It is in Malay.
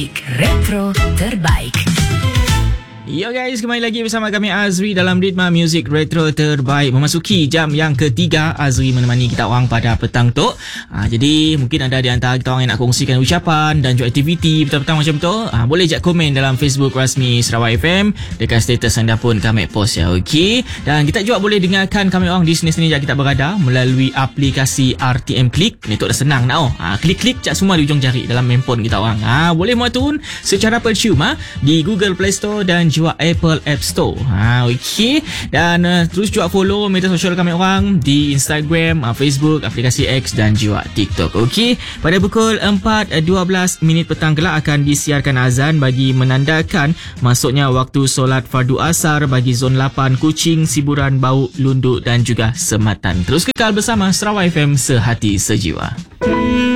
Muzik Retro Terbaik. Yo guys, kembali lagi bersama kami Azri dalam Ritma Music Retro Terbaik. Memasuki jam yang ketiga, Azri menemani kita orang pada petang tu. Jadi mungkin ada di antara kita orang yang nak kongsikan ucapan dan juga aktiviti petang-petang macam tu. Boleh je komen dalam Facebook rasmi Sarawak FM. Dekat status anda pun kami post ya, okey. Dan kita juga boleh dengarkan kami orang di sini-sini je kita berada melalui aplikasi RTM Click. Ni tu dah senang nak klik-klik cak semua di ujung jari dalam handphone kita orang. Boleh muat turun secara percuma di Google Play Store dan juga Apple App Store. Okey. Dan terus juga follow media sosial kami orang di Instagram, Facebook, aplikasi X dan juga TikTok. Okey. Pada pukul 4.12 petang kelak akan disiarkan azan bagi menandakan masuknya waktu solat fardu asar bagi zon 8 Kuching, Siburan, Bau, Lunduk dan juga Sematan. Terus kekal bersama Sarawak FM, sehati sejiwa.